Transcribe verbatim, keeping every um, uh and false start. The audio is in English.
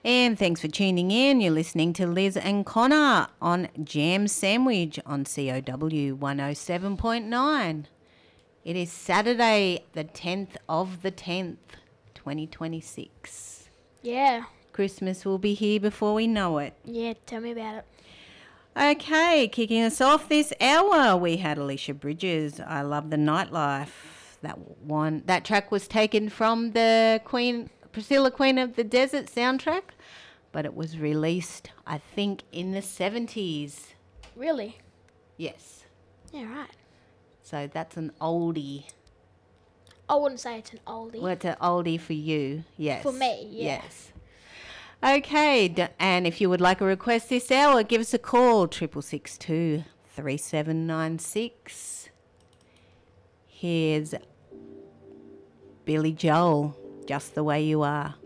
And thanks for tuning in. You're listening to Liz and Connor on Jam Sandwich on C O W one oh seven point nine. It is Saturday, the tenth of the tenth, twenty twenty-six. Yeah. Christmas will be here before we know it. Yeah, tell me about it. Okay, kicking us off this hour, we had Alicia Bridges, I Love the Nightlife. That one, that track was taken from the Queen, Priscilla Queen of the Desert soundtrack, but it was released, I think, in the seventies. Really? Yes. Yeah, right. So that's an oldie. I wouldn't say it's an oldie. Well, it's an oldie for you, yes. For me, yeah. Yes. Okay, d- and if you would like a request this hour, give us a call, triple six two three seven nine six. Here's Billy Joel, Just the Way You Are.